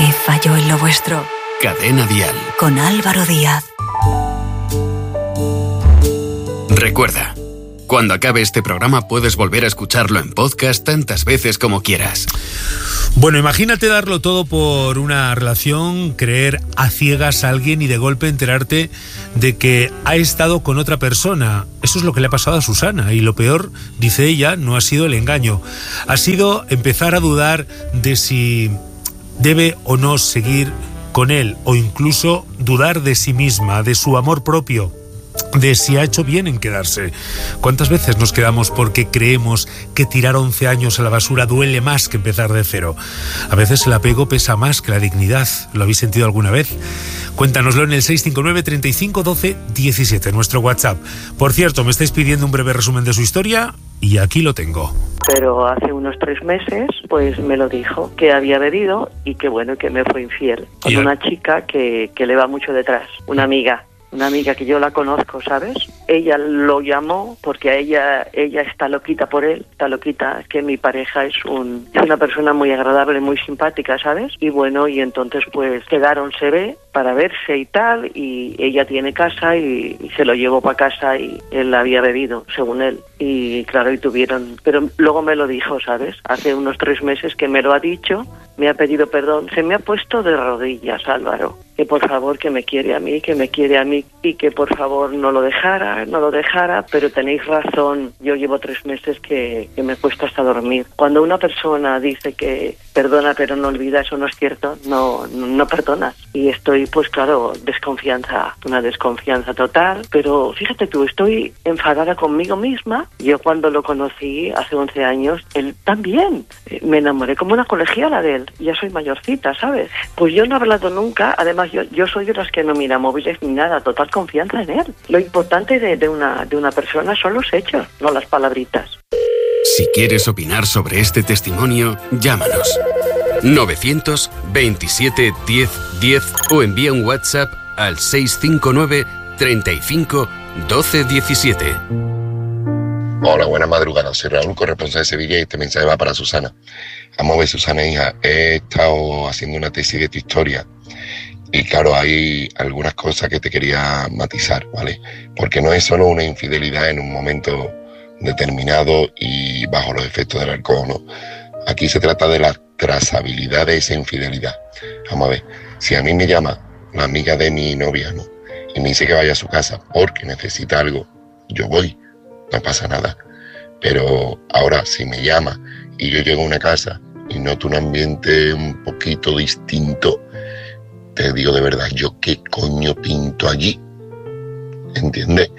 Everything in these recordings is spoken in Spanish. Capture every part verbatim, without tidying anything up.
¿Qué falló en lo vuestro? Cadena Dial. Con Álvaro Díaz. Recuerda, cuando acabe este programa puedes volver a escucharlo en podcast tantas veces como quieras. Bueno, imagínate darlo todo por una relación, creer a ciegas a alguien y de golpe enterarte de que ha estado con otra persona. Eso es lo que le ha pasado a Susana y lo peor, dice ella, no ha sido el engaño. Ha sido empezar a dudar de si debe o no seguir con él o incluso dudar de sí misma, de su amor propio, de si ha hecho bien en quedarse. ¿Cuántas veces nos quedamos porque creemos que tirar once años a la basura duele más que empezar de cero? A veces el apego pesa más que la dignidad. ¿Lo habéis sentido alguna vez? Cuéntanoslo en el seis cinco nueve, treinta y cinco, doce, diecisiete, nuestro WhatsApp. Por cierto, me estáis pidiendo un breve resumen de su historia y aquí lo tengo. Pero hace unos tres meses, pues me lo dijo, que había bebido y que bueno, que me fue infiel con Yeah. una chica que, que le va mucho detrás, una amiga. Una amiga que yo la conozco, ¿sabes? Ella lo llamó porque a ella ella está loquita por él, está loquita, que mi pareja es un es una persona muy agradable, muy simpática, ¿sabes? Y bueno, y entonces pues quedaron, se ve, para verse y tal, y ella tiene casa y, y se lo llevó para casa y él había bebido, según él. Y claro, y tuvieron, pero luego me lo dijo, ¿sabes? Hace unos tres meses que me lo ha dicho, me ha pedido perdón, se me ha puesto de rodillas, Álvaro, que por favor, que me quiere a mí, que me quiere a mí y que por favor no lo dejara, no lo dejara, pero tenéis razón, yo llevo tres meses que, que me cuesta hasta dormir. Cuando una persona dice que perdona pero no olvida, eso no es cierto, no, no perdonas. Y estoy, pues claro, desconfianza, una desconfianza total, pero fíjate tú, estoy enfadada conmigo misma. Yo cuando lo conocí hace once años, él también, me enamoré como una colegiala de él, ya soy mayorcita, ¿sabes? Pues yo no he hablado nunca, además yo, yo soy de las que no mira móviles ni nada, total confianza en él. Lo importante de, de, una, de una persona son los hechos, no las palabritas. Si quieres opinar sobre este testimonio, llámanos novecientos veintisiete diez diez o envía un WhatsApp al seis cinco nueve, treinta y cinco, doce diecisiete. Hola, buenas madrugadas. Soy Raúl, corresponsal de Sevilla, y este mensaje va para Susana. Vamos a ver, Susana, hija, he estado haciendo una tesis de tu historia y claro, hay algunas cosas que te quería matizar, ¿vale? Porque no es solo una infidelidad en un momento determinado y bajo los efectos del alcohol, ¿no? Aquí se trata de la trazabilidad de esa infidelidad. Vamos a ver, si a mí me llama la amiga de mi novia, ¿no?, y me dice que vaya a su casa porque necesita algo, yo voy, no pasa nada. Pero ahora, si me llama y yo llego a una casa y noto un ambiente un poquito distinto, te digo de verdad, ¿yo qué coño pinto allí? ¿Entiendes?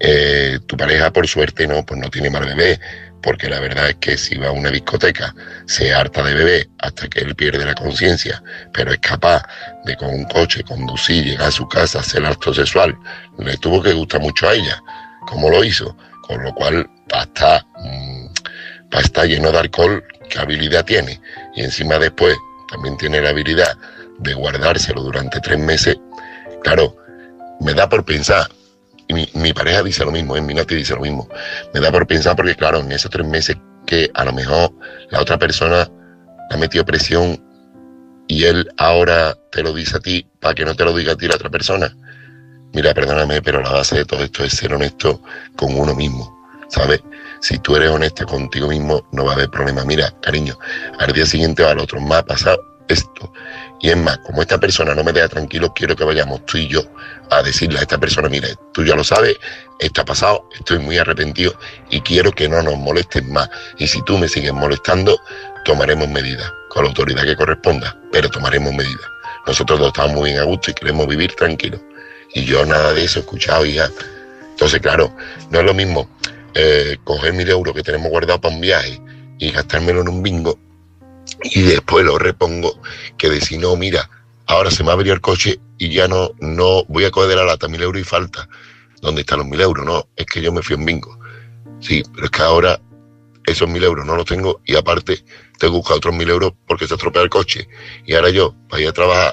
Eh, tu pareja, por suerte, no, pues no tiene mal bebé, porque la verdad es que si va a una discoteca, se harta de bebé hasta que él pierde la conciencia, pero es capaz de con un coche conducir, llegar a su casa, hacer acto sexual. Le tuvo que gustar mucho a ella, como lo hizo, con lo cual para estar, mmm, para estar lleno de alcohol, ¿qué habilidad tiene? Y encima después también tiene la habilidad de guardárselo durante tres meses. Claro, me da por pensar, y mi, mi pareja dice lo mismo, ¿eh? Mi Nati dice lo mismo, me da por pensar porque claro, en esos tres meses que a lo mejor la otra persona le ha metido presión y él ahora te lo dice a ti para que no te lo diga a ti la otra persona. Mira, perdóname, pero la base de todo esto es ser honesto con uno mismo, ¿sabes? Si tú eres honesto contigo mismo, no va a haber problema. Mira, cariño, al día siguiente o al otro, me ha pasado esto. Y es más, como esta persona no me deja tranquilo, quiero que vayamos tú y yo a decirle a esta persona, mira, tú ya lo sabes, esto ha pasado, estoy muy arrepentido y quiero que no nos molesten más. Y si tú me sigues molestando, tomaremos medidas, con la autoridad que corresponda, pero tomaremos medidas. Nosotros dos estamos muy bien a gusto y queremos vivir tranquilos. Y yo nada de eso he escuchado, hija. Entonces, claro, no es lo mismo eh, coger mil euros que tenemos guardado para un viaje y gastármelo en un bingo y después lo repongo, que decir, no, mira, ahora se me ha averiado el coche y ya no, no voy a coger de la lata mil euros y falta. ¿Dónde están los mil euros? No, es que yo me fui en bingo. Sí, pero es que ahora esos mil euros no los tengo y aparte tengo que buscar otros mil euros porque se estropea el coche. Y ahora yo, para ir a trabajar,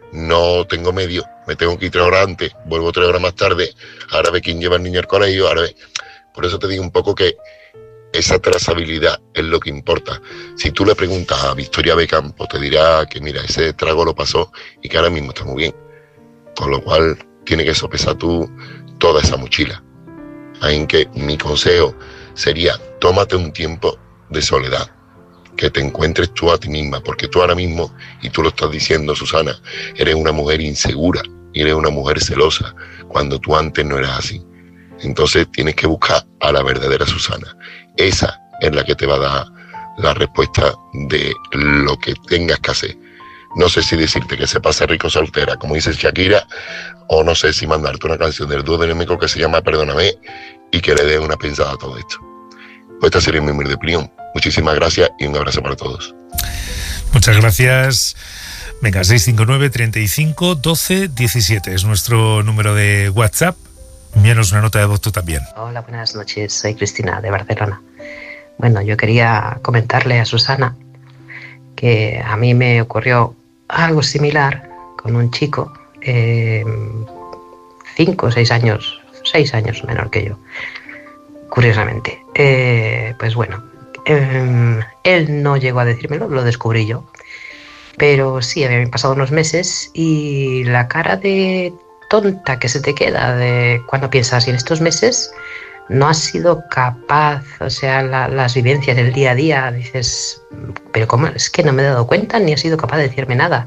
no tengo medio, me tengo que ir tres horas antes, vuelvo tres horas más tarde, ahora ve quién lleva al niño al colegio, ahora ve. Por eso te digo un poco que esa trazabilidad es lo que importa. Si tú le preguntas a Victoria Beckham, pues te dirá que mira, ese trago lo pasó y que ahora mismo está muy bien. Con lo cual, tiene que sopesar tú toda esa mochila. En que mi consejo sería, tómate un tiempo de soledad, que te encuentres tú a ti misma, porque tú ahora mismo, y tú lo estás diciendo, Susana, eres una mujer insegura y eres una mujer celosa, cuando tú antes no eras así. Entonces tienes que buscar a la verdadera Susana. Esa es la que te va a dar la respuesta de lo que tengas que hacer. No sé si decirte que se pase rico soltera, como dice Shakira, o no sé si mandarte una canción del dúo dinámico que se llama Perdóname y que le dé una pensada a todo esto. Pues esta sería mi humilde opinión. Muchísimas gracias y un abrazo para todos. Muchas gracias. Venga, seis cinco nueve, treinta y cinco, doce, diecisiete es nuestro número de WhatsApp. Envíanos una nota de voz tú también. Hola, buenas noches. Soy Cristina de Barcelona. Bueno, yo quería comentarle a Susana que a mí me ocurrió algo similar con un chico, eh, cinco o seis años, seis años menor que yo, curiosamente. Eh, pues bueno, eh, él no llegó a decírmelo, lo descubrí yo, pero sí, habían pasado unos meses y la cara de tonta que se te queda de cuando piensas, y en estos meses no has sido capaz, o sea, la, las vivencias del día a día, dices, pero ¿cómo? Es que no me he dado cuenta ni he sido capaz de decirme nada.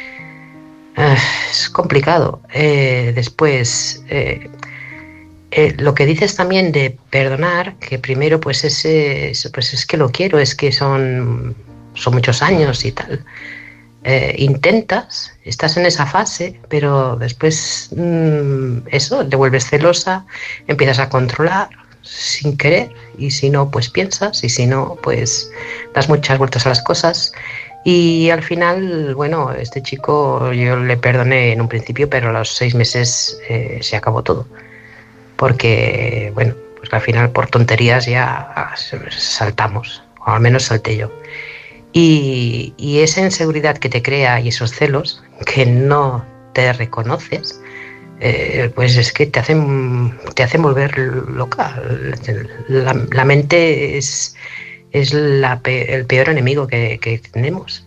Uh, es complicado. Eh, después, eh, eh, lo que dices también de perdonar, que primero pues es, es, pues es que lo quiero, es que son, son muchos años y tal. Eh, intentas, estás en esa fase, pero después mmm, eso, te vuelves celosa, empiezas a controlar sin querer, y si no, pues piensas, y si no, pues das muchas vueltas a las cosas, y al final, bueno, este chico yo le perdoné en un principio, pero a los seis meses eh, se acabó todo, porque, bueno, pues al final por tonterías ya saltamos, o al menos salté yo. Y, y esa inseguridad que te crea y esos celos que no te reconoces, eh, pues es que te hacen, te hacen volver loca. La, la mente es, es la, el peor enemigo que, que tenemos.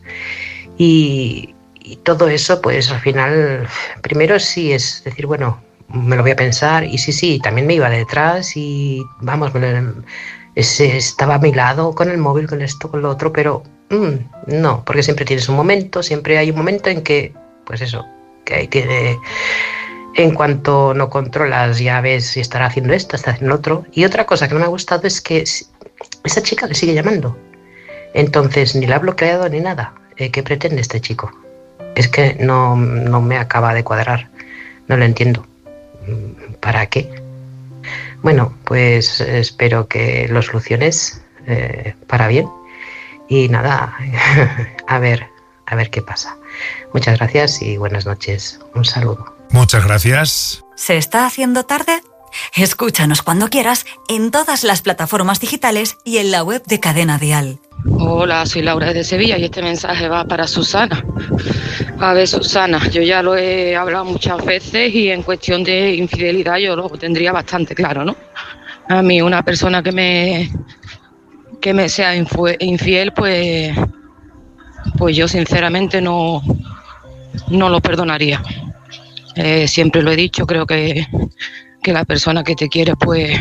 Y, y todo eso, pues al final, primero sí es decir, bueno, me lo voy a pensar, y sí, sí, también me iba detrás y vamos, me lo, ese, estaba a mi lado con el móvil, con esto, con lo otro, pero mm, no, porque siempre tienes un momento, siempre hay un momento en que, pues eso, que ahí tiene, en cuanto no controlas ya ves si estará haciendo esto, está haciendo otro. Y otra cosa que no me ha gustado es que esa chica le sigue llamando, entonces ni la ha bloqueado ni nada. Eh, ¿qué pretende este chico? Es que no, no me acaba de cuadrar, no lo entiendo. ¿Para qué? Bueno, pues espero que lo soluciones eh, para bien. Y nada, a ver, a ver qué pasa. Muchas gracias y buenas noches. Un saludo. Muchas gracias. ¿Se está haciendo tarde? Escúchanos cuando quieras en todas las plataformas digitales y en la web de Cadena Dial. Hola, soy Laura de Sevilla y este mensaje va para Susana. A ver, Susana, yo ya lo he hablado muchas veces y en cuestión de infidelidad yo lo tendría bastante claro, ¿no? A mí una persona que me que me sea infiel, pues pues yo sinceramente no, no lo perdonaría. Eh, siempre lo he dicho, creo que, que la persona que te quiere pues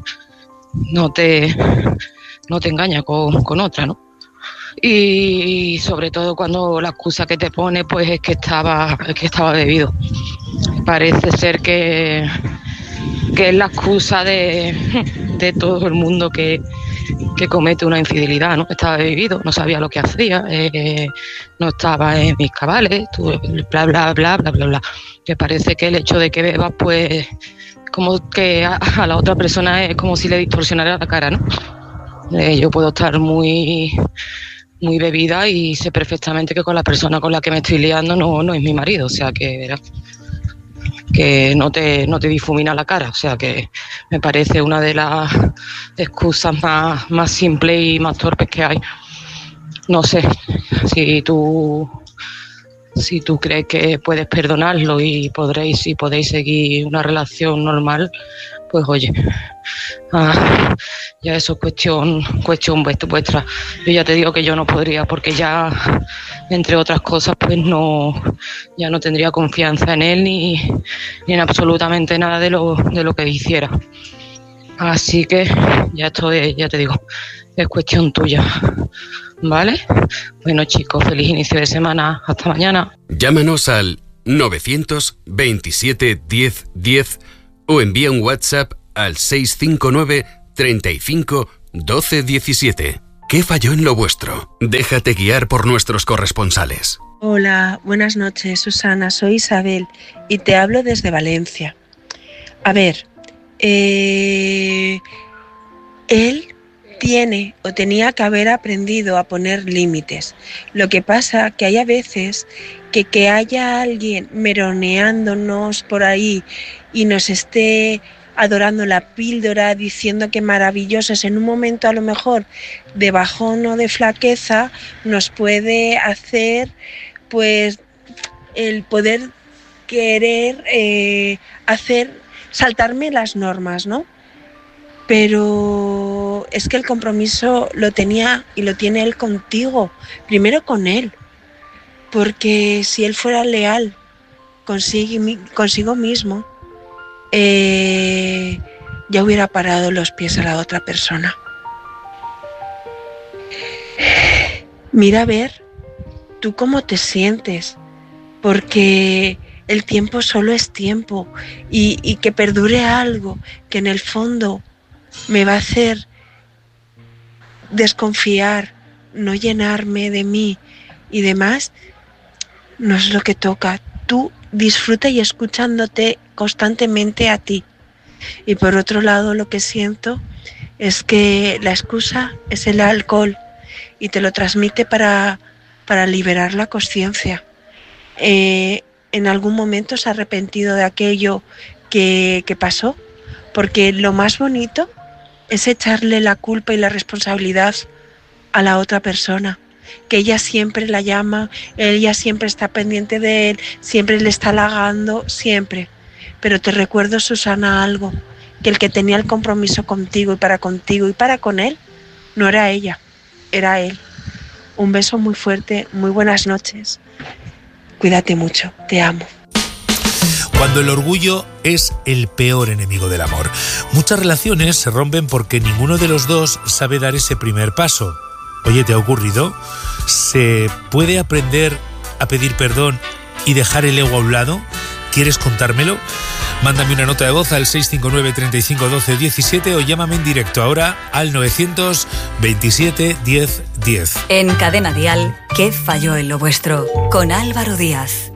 no te, no te engaña con, con otra, ¿no? Y sobre todo cuando la excusa que te pone pues es que estaba, es que estaba bebido. Parece ser que, que es la excusa de, de todo el mundo que, que comete una infidelidad, ¿no? Estaba bebido, no sabía lo que hacía, eh, no estaba en mis cabales, bla, bla, bla, bla, bla, bla. Me parece que el hecho de que bebas, pues, como que a, a la otra persona es como si le distorsionara la cara, ¿no? Eh, yo puedo estar muy, muy bebida y sé perfectamente que con la persona con la que me estoy liando no, no es mi marido, o sea que, verás, que no te, no te difumina la cara, o sea que me parece una de las excusas más, más simples y más torpes que hay. No sé, si tú, si tú crees que puedes perdonarlo y podréis, y podéis seguir una relación normal, pues oye, ah, ya eso es cuestión, cuestión vuestra. Yo ya te digo que yo no podría, porque ya, entre otras cosas, pues no, ya no tendría confianza en él ni, ni en absolutamente nada de lo, de lo que hiciera. Así que ya esto es, ya te digo, es cuestión tuya, ¿vale? Bueno, chicos, feliz inicio de semana. Hasta mañana. Llámanos al novecientos veintisiete diez diez o envía un WhatsApp al seis cinco nueve treinta y cinco doce diecisiete. ¿Qué falló en lo vuestro? Déjate guiar por nuestros corresponsales. Hola, buenas noches, Susana. Soy Isabel y te hablo desde Valencia. A ver, eh, él tiene o tenía que haber aprendido a poner límites. Lo que pasa que hay a veces que que haya alguien meroneándonos por ahí y nos esté adorando la píldora, diciendo que maravillosos, en un momento a lo mejor de bajón o de flaqueza, nos puede hacer pues el poder querer eh, hacer saltarme las normas, ¿no? Pero es que el compromiso lo tenía y lo tiene él contigo, primero con él, porque si él fuera leal consigo, consigo mismo, eh, ya hubiera parado los pies a la otra persona. Mira a ver tú cómo te sientes, porque el tiempo solo es tiempo y, y que perdure algo que en el fondo me va a hacer desconfiar, no llenarme de mí y demás, no es lo que toca. Tú disfruta y escuchándote constantemente a ti. Y por otro lado, lo que siento es que la excusa es el alcohol y te lo transmite para, para liberar la conciencia. Eh, ¿En algún momento se ha arrepentido de aquello que, que pasó? Porque lo más bonito es echarle la culpa y la responsabilidad a la otra persona, que ella siempre la llama, ella siempre está pendiente de él, siempre le está halagando, siempre. Pero te recuerdo, Susana, algo, que el que tenía el compromiso contigo y para contigo y para con él, no era ella, era él. Un beso muy fuerte, muy buenas noches. Cuídate mucho, te amo. Cuando el orgullo es el peor enemigo del amor. Muchas relaciones se rompen porque ninguno de los dos sabe dar ese primer paso. Oye, ¿te ha ocurrido? ¿Se puede aprender a pedir perdón y dejar el ego a un lado? ¿Quieres contármelo? Mándame una nota de voz al seis cinco nueve treinta y cinco doce diecisiete o llámame en directo ahora al novecientos veintisiete diez diez. En Cadena Dial, ¿qué falló en lo vuestro? Con Álvaro Díaz.